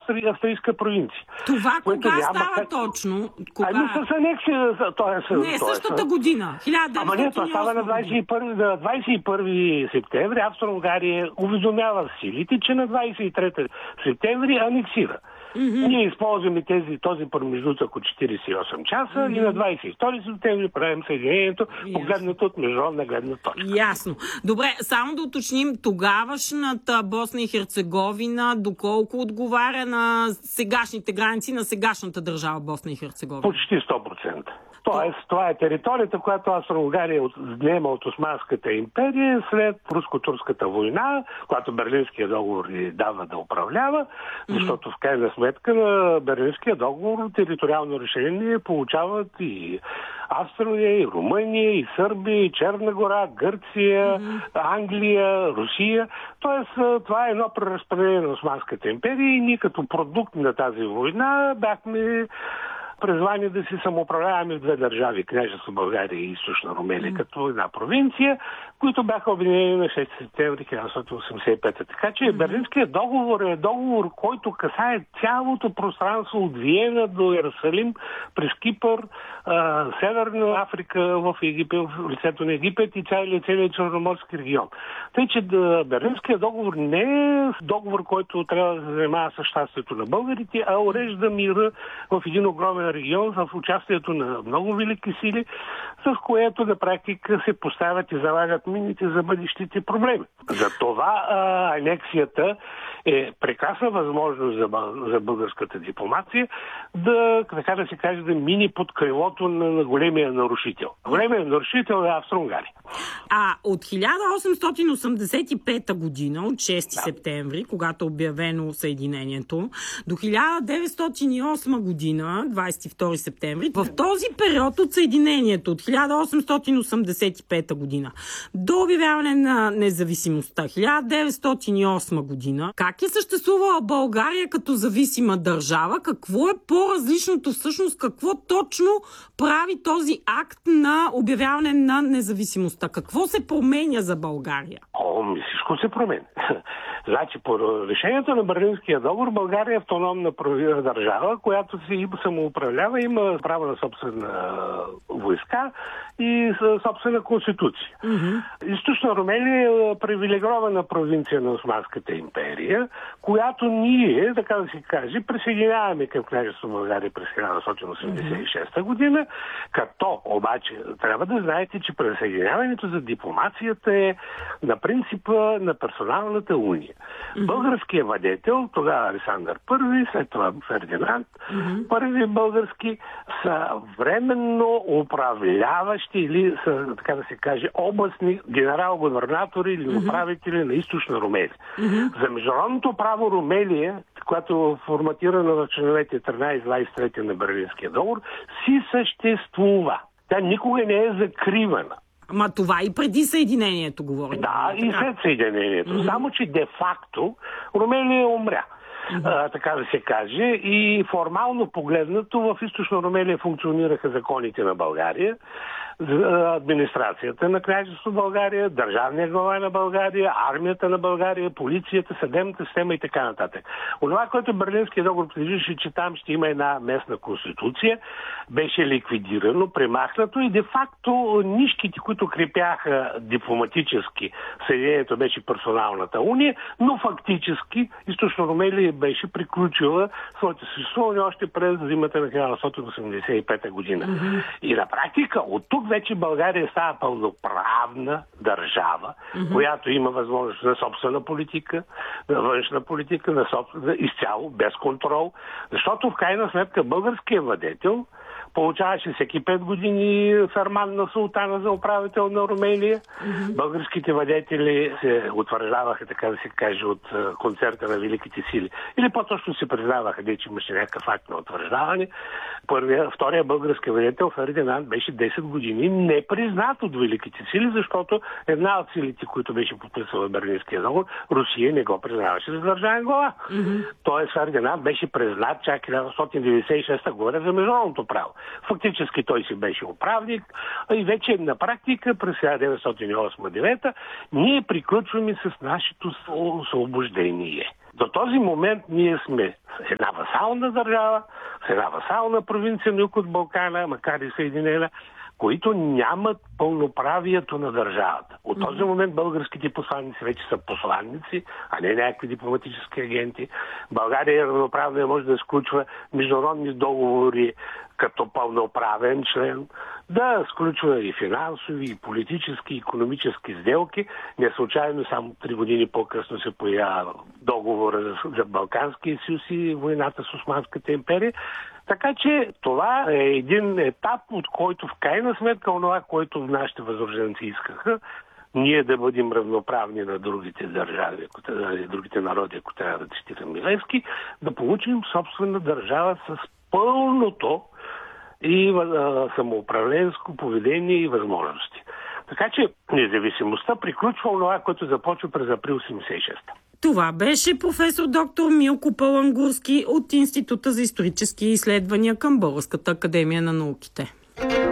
австрийска провинция. Това кога става точно? С анексия, не, същата година. 1908 Ама не, това става на 21 септември. Австро-Унгария уведомява силите, че на 23 септември анексира. Ние използваме този промеждутък от 48 часа и на 22 септември правим съединението, погледнато от международна гледна точка. Ясно. Добре, само да уточним, тогавашната Босна и Херцеговина доколко отговаря на сегашните граници на сегашната държава Босна и Херцеговина? Почти 100%. Тоест, това е територията, която Австро-Унгария отнема от Османската империя след Руско-турската война, която Берлинския договор ни дава да управлява, защото в крайна сметка на Берлинския договор териториално решение получават и Австрия, и Румъния, и Сърбия, и Черна гора, Гърция, Англия, Русия. Тоест, това е едно преразпределение на Османската империя и ние като продукт на тази война бяхме призвани да си самоуправляваме в две държави, Княжество България и Източна Румелия, като една провинция, които бяха обединени на 6 септември 1985. Така че Берлинският договор е договор, който касае цялото пространство от Виена до Йерусалим, през Кипър, Северна Африка в Египет, в лицето на Египет и целият Черноморски регион. Тъй, че Берлинският договор не е договор, който трябва да се занимава с щастието на българите, а урежда мира в един огромен регион в участието на много велики сили, с което на практика се поставят и залагат мините за бъдещите проблеми. Затова анексията е прекрасна възможност за българската дипломация така да се каже, да мини под крилото на големия нарушител. Големият нарушител е Австро-Унгария. От 1885 година, от 6 септември, когато е обявено съединението, до 1908 година, 22 септември, в този период от съединението, от 1885 година до обявяване на независимостта, 1908 година, как е съществувала България като зависима държава? Какво е по-различното всъщност? Какво точно прави този акт на обявяване на независимостта? Какво се променя за България? Всичко се променя. Значи, по решението на Берлинския договор, България е автономна държава, която се самоуправлява, има право на собствена войска и собствена конституция. Източна Румелия е привилегирована провинция на Османската империя, която ние, така да се каже, присъединяваме към Княжество България през 1986 година, като обаче трябва да знаете, че присъединяването за дипломацията е на принципа на персоналната уния. Българският владетел, тогава Александър I, след това Фердинанд, първи български, са временно управляващи или са, така да се каже, областни генерал-губернатори или управители на Източна Румелия. За международното право Румелия, която е форматирана в членовете 13-23 на Берлинския договор, си съществува. Тя никога не е закривана. Ама това и преди съединението говори. Да, и след съединението. Само, че де-факто Румелия умря. Така да се каже. И формално погледнато в Източна Румелия функционираха законите на България, администрацията на Княжество България, държавния глава на България, армията на България, полицията, съдебната система и така нататък. Онова, което Берлинския договор предвиждаше, че там ще има една местна конституция, беше ликвидирано, премахнато и де-факто нишките, които крепяха дипломатически съединението, беше персоналната уния, но фактически Източна Румелия беше приключила своето съществуване още през зимата на 1985 година. И на практика от тук вече България става пълноправна държава, която има възможност на собствена политика, на външна политика, изцяло без контрол, защото в крайна сметка българският владетел получаваше всеки 5 години ферман на султана за управител на Румелия. Българските владетели се утвърждаваха, така да се каже, от концерта на великите сили. Или по-точно се признаваха, че имаше някакъв акт на утвърждаване. Втория български владетел Фердинанд беше 10 години непризнат от великите сили, защото една от силите, които беше подписала Берлинския договор, Русия не го признаваше за държавен глава. Тоест Фердинанд беше признат чак 1996 година за международното право. Фактически той си беше управник и вече на практика през 1908-1909 ние приключваме с нашето освобождение. До този момент ние сме една васална държава, с една васална провинция на юг от Балкана, макар и съединена, които нямат пълноправието на държавата. От този момент българските посланици вече са посланници, а не някакви дипломатически агенти. България е равноправна и може да сключва международни договори като пълноправен член, да сключва и финансови, и политически, и икономически сделки. Не случайно само 3 години по-късно се появява договора за Балканския съюз и войната с Османската империя. Така че това е един етап, от който в крайна сметка онова, което нашите възрожденци искаха, ние да бъдем равноправни на другите държави, другите народи, ако трябва да цитирам Милевски, да получим собствена държава с пълното и самоуправленско поведение и възможности. Така че независимостта приключва онова, което започва през април 1986. Това беше професор доктор Милко Палангурски от Института за исторически изследвания към Българската академия на науките.